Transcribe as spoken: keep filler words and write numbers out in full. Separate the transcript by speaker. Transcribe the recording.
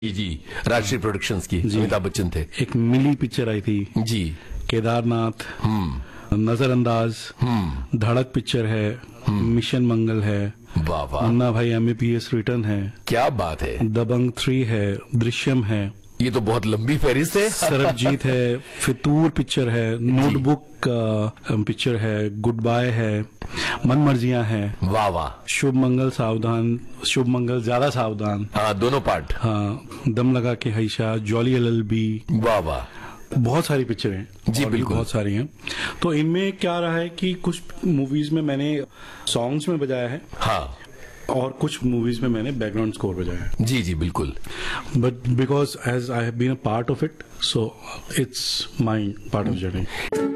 Speaker 1: जी जी राष्ट्रीय प्रोडक्शंस की अमिताभ बच्चन थे।
Speaker 2: एक मिली पिक्चर आई थी
Speaker 1: जी।
Speaker 2: केदारनाथ, नजरअंदाज, धड़क पिक्चर है, मिशन मंगल है,
Speaker 1: वाह वाह,
Speaker 2: मुन्ना भाई एमबीबीएस रिटर्न है,
Speaker 1: क्या बात है,
Speaker 2: दबंग थ्री है, दृश्यम है,
Speaker 1: ये तो बहुत लंबी फहरिस्त है।
Speaker 2: सरबजीत है, फितूर पिक्चर है, नोटबुक पिक्चर है, गुड बाय है, मन मर्जियां है,
Speaker 1: वाह वाह,
Speaker 2: शुभ मंगल सावधान, शुभ मंगल ज्यादा सावधान,
Speaker 1: हाँ दोनों पार्ट,
Speaker 2: हाँ, दम लगा के हैशा, जॉली एलएलबी,
Speaker 1: वाह वाह,
Speaker 2: बहुत सारी पिक्चर हैं
Speaker 1: जी बिल्कुल,
Speaker 2: बहुत सारी हैं। तो इनमें क्या रहा है कि कुछ मूवीज में मैंने सॉन्ग्स में बजाया है,
Speaker 1: हाँ,
Speaker 2: और कुछ मूवीज में मैंने बैकग्राउंड स्कोर बजाया है।
Speaker 1: जी जी बिल्कुल।
Speaker 2: But because as I have been a part of it, so it's my part of journey.